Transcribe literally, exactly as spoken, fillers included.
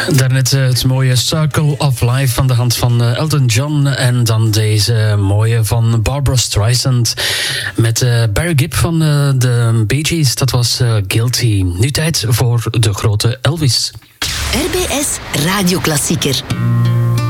Daarnet het mooie Circle of Life van de hand van Elton John. En dan deze mooie van Barbra Streisand. Met uh, Barry Gibb van uh, de Bee Gees. Dat was uh, Guilty. Nu tijd voor de grote Elvis. R B S Radioklassieker.